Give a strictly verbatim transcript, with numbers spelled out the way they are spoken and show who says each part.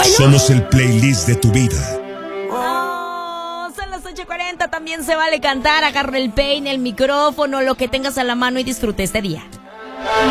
Speaker 1: Somos el playlist de tu vida.
Speaker 2: Oh, son las ocho cuarenta, también se vale cantar. Agarra el peine, el micrófono, lo que tengas a la mano y disfrute este día.